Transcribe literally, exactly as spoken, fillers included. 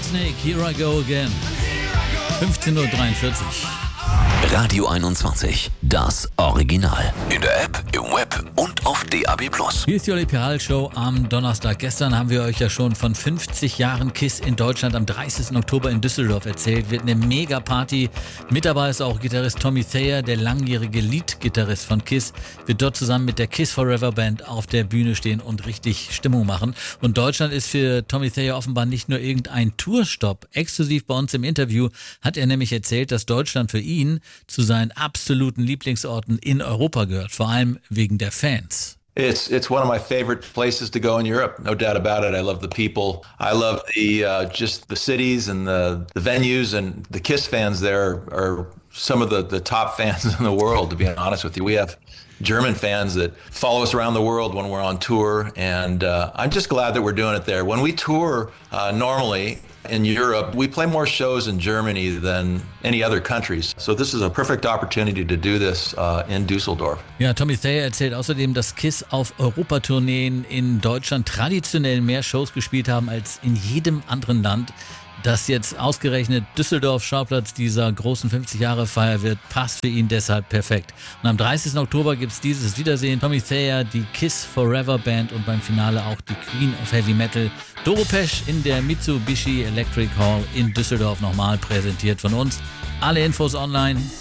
Whitesnake, Here I Go Again. fünfzehn Uhr dreiundvierzig. Radio einundzwanzig, das Original. In der App, im Web und auf D A B Plus. Hier ist die Oli Piral Show am Donnerstag. Gestern haben wir euch ja schon von fünfzig Jahren KISS in Deutschland am dreißigsten Oktober in Düsseldorf erzählt. Wird eine Mega-Party. Mit dabei ist auch Gitarrist Tommy Thayer, der langjährige Lead-Gitarrist von KISS. Wird dort zusammen mit der KISS Forever Band auf der Bühne stehen und richtig Stimmung machen. Und Deutschland ist für Tommy Thayer offenbar nicht nur irgendein Tourstopp. Exklusiv bei uns im Interview hat er nämlich erzählt, dass Deutschland für ihn zu seinen absoluten Lieblingsorten in Europa gehört, vor allem wegen der Fans. It's it's one of my favorite places to go in Europe, no doubt about it. I love the people. I love the uh, just the cities and the the venues, and the KISS fans there are some of the the top fans in the world, to be honest with you. We have German fans that follow us around the world when we're on tour, and uh, I'm just glad that we're doing it there. When we tour uh, normally in Europe, we play more shows in Germany than any other countries. So this is a perfect opportunity to do this uh, in Düsseldorf. Ja, Tommy Thayer erzählt außerdem, dass KISS auf Europatourneen in Deutschland traditionell mehr Shows gespielt haben als in jedem anderen Land. Dass jetzt ausgerechnet Düsseldorf Schauplatz dieser großen fünfzig-Jahre-Feier wird, passt für ihn deshalb perfekt. Und am dreißigsten Oktober gibt es dieses Wiedersehen. Tommy Thayer, die KISS Forever Band und beim Finale auch die Queen of Heavy Metal. Doro Pesch in der Mitsubishi Electric Hall in Düsseldorf nochmal präsentiert von uns. Alle Infos online